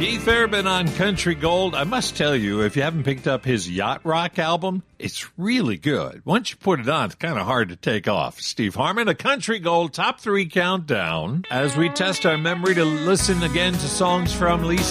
Keith Urban on Country Gold. I must tell you, if you haven't picked up his Yacht Rock album, it's really good. Once you put it on, it's kind of hard to take off. Steve Harmon, a Country Gold Top 3 Countdown, as we test our memory to listen again to songs from Lisa